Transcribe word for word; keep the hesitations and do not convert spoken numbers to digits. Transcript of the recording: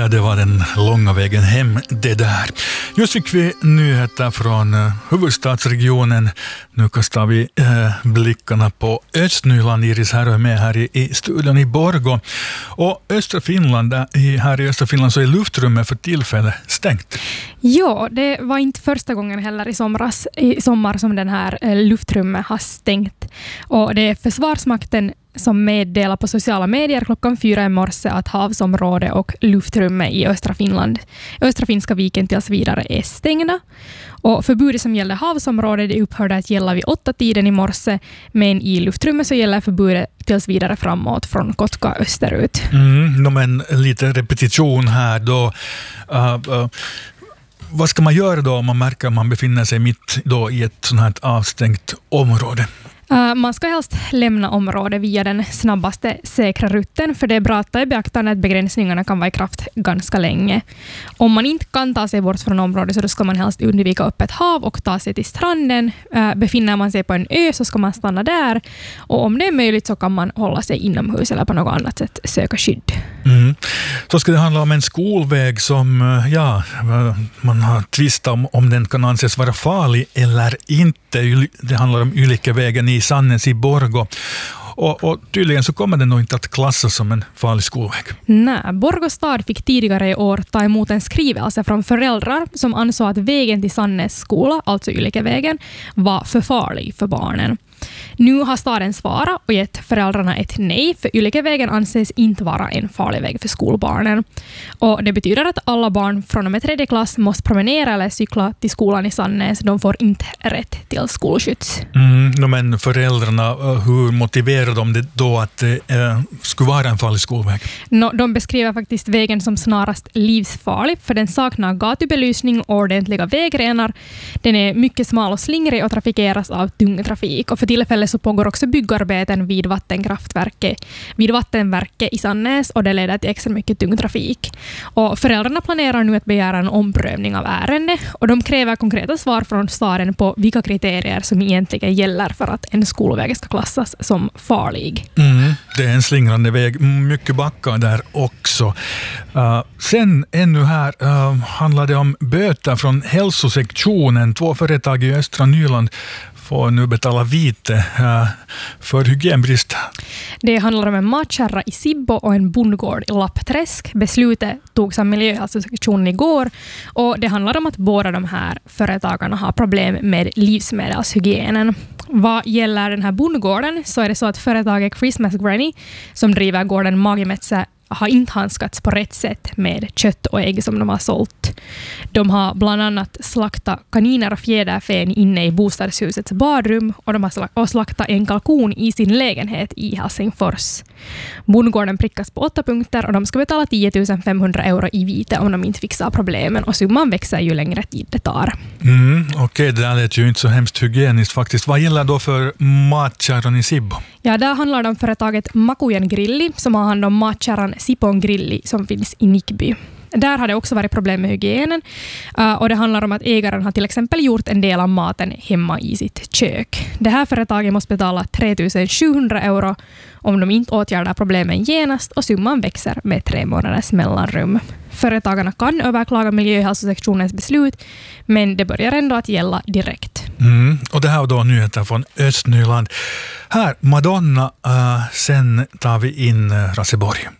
Ja, det var den långa vägen hem, det där. Just fick vi nyheter från uh, huvudstadsregionen. Nu kastar vi uh, blickarna på Östnyland. Iris här är med här i, i studion i Borgå. Och östra Finland, där, i, här i östra Finland så är luftrummet för tillfället stängt. Ja, det var inte första gången heller i, somras, i sommar som den här uh, luftrummet har stängt. Och det är Försvarsmakten som meddelar på sociala medier klockan fyra i morse att havsområde och luftrummet i östra Finland, östra finska viken tills vidare är stängda. Och förbudet som gäller havsområdet det upphörde att gälla vid åtta tiden i morse, men i luftrummet så gäller förbudet tills vidare framåt från Kotka österut. Mm, men lite repetition här då. Uh, uh. Vad ska man göra då om man märker att man befinner sig mitt då i ett sånt här avstängt område? Uh, man ska helst lämna området via den snabbaste säkra rutten, för det är bra att ta i beaktande att begränsningarna kan vara i kraft ganska länge. Om man inte kan ta sig bort från området så då ska man helst undvika öppet hav och ta sig till stranden. Uh, befinner man sig på en ö så ska man stanna där, och om det är möjligt så kan man hålla sig inomhus eller på något annat sätt söka skydd. Mm. Så ska det handla om en skolväg som ja, man har tvistat om om den kan anses vara farlig eller inte. Det handlar om Ylikevägen i Sannäs i Borgå. Och, och tydligen så kommer den nog inte att klassas som en farlig skolväg. Nej, Borgå stad fick tidigare i år ta emot en skrivelse från föräldrar som ansåg att vägen till Sannäs skola, alltså Ylikevägen, var för farlig för barnen. Nu har staden svarat och gett föräldrarna ett nej, för Ylikevägen anses inte vara en farlig väg för skolbarnen. Och det betyder att alla barn från och med tredje klass måste promenera eller cykla till skolan i Sannäs. De får inte rätt till skolskjuts. Mm, no, men föräldrarna, hur motiverar de det då att det eh, skulle vara en farlig skolväg? No, de beskriver faktiskt vägen som snarast livsfarlig, för den saknar gatubelysning och ordentliga vägrenar. Den är mycket smal och slingrig och trafikeras av tung trafik. Och för tillfället så pågår också byggarbeten vid vattenkraftverket, vid vattenverket i Sannäs, och det leder till extra mycket tung trafik. Och föräldrarna planerar nu att begära en omprövning av ärende, och de kräver konkreta svar från staden på vilka kriterier som egentligen gäller för att en skolväg ska klassas som farlig. Mm, det är en slingrande väg, mycket backar där också. Uh, sen ännu här uh, handlar det om böter från hälsosektionen. Två företag i östra Nyland får nu betala vite uh, för hygienbrist. Det handlar om en matkärra i Sibbo och en bondgård i Lappträsk. Beslutet togs av miljöhälsosektionen igår, och det handlar om att båda de här företagarna har problem med livsmedelshygienen. Vad gäller den här bondgården så är det så att företaget Christmas Granny, som driver gården Magimetsä, har inte handskats på rätt sätt med kött och ägg som de har sålt. De har bland annat slaktat kaniner och fjäderfän inne i bostadshusets badrum, och de har slaktat en kalkon i sin lägenhet i Helsingfors. Bondgården prickas på åtta punkter, och de ska betala tio tusen femhundra euro i vite om de inte fixar problemen, och summan växer ju längre tid det tar. Mm, Okej, okay, det där lät ju inte så hemskt hygieniskt faktiskt. Vad gäller då för matkärran i Sibbo? Ja, där handlar det om företaget Makujen Grilli som har hand om matkärran Sipon Grilli som finns i Nickby. Där har det också varit problem med hygienen, uh, och det handlar om att ägaren har till exempel gjort en del av maten hemma i sitt kök. Det här företaget måste betala tre tusen sjuhundra euro om de inte åtgärdar problemen genast, och summan växer med tre månaders mellanrum. Företagarna kan överklaga miljöhälsosektionens beslut, men det börjar ändå att gälla direkt. Mm, och det här var då nyheter från Östnyland. Här, Madonna, uh, sen tar vi in uh, Raseborg.